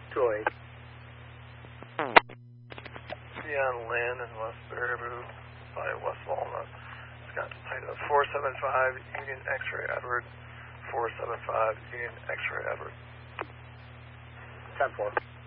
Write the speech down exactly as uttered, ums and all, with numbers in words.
two oh eight. Dion Lynn in West Baraboo by West Walnut. It's got item four seven five, Union X-ray Edward. four seven five, Union X-ray Edward. ten four.